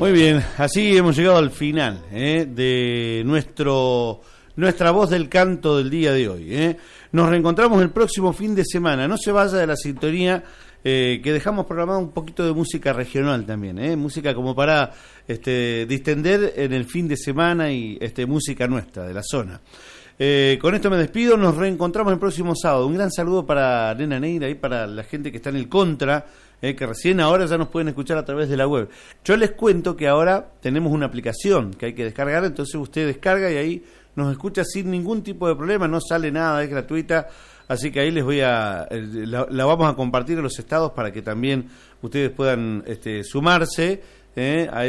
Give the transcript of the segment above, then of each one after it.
Muy bien, así hemos llegado al final de nuestra voz del canto del día de hoy. Nos reencontramos el próximo fin de semana. No se vaya de la sintonía, que dejamos programada un poquito de música regional también, música como para distender en el fin de semana y música nuestra, de la zona. Con esto me despido, nos reencontramos el próximo sábado. Un gran saludo para Nena Neira y para la gente que está en el Contra, que recién ahora ya nos pueden escuchar a través de la web. Yo les cuento que ahora tenemos una aplicación que hay que descargar, entonces usted descarga y ahí nos escucha sin ningún tipo de problema, no sale nada, es gratuita, así que ahí les voy la vamos a compartir en los estados para que también ustedes puedan sumarse a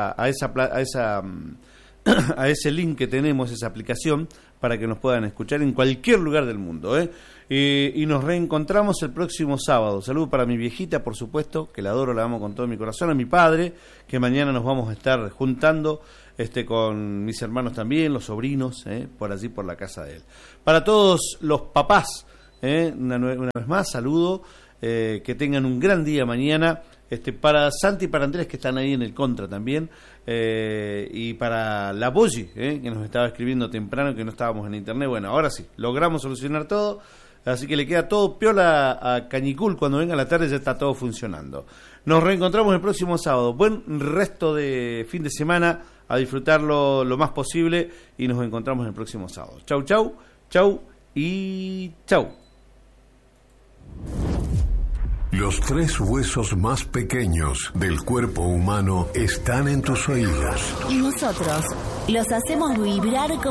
ese link que tenemos, esa aplicación, para que nos puedan escuchar en cualquier lugar del mundo, y nos reencontramos el próximo sábado. Saludo para mi viejita, por supuesto, que la adoro, la amo con todo mi corazón, a mi padre, que mañana nos vamos a estar juntando con mis hermanos también, los sobrinos, por allí, por la casa de él. Para todos los papás, una vez más, saludo, que tengan un gran día mañana. Para Santi y para Andrés, que están ahí en el Contra también, y para la Boyi, que nos estaba escribiendo temprano, que no estábamos en internet. Bueno, ahora sí, logramos solucionar todo, así que le queda todo piola a Cañicul. Cuando venga la tarde ya está todo funcionando. Nos reencontramos el próximo sábado. Buen resto de fin de semana, a disfrutarlo lo más posible, y nos encontramos el próximo sábado. Chau, chau, chau y chau. Los 3 huesos más pequeños del cuerpo humano están en tus oídos. Y nosotros los hacemos vibrar como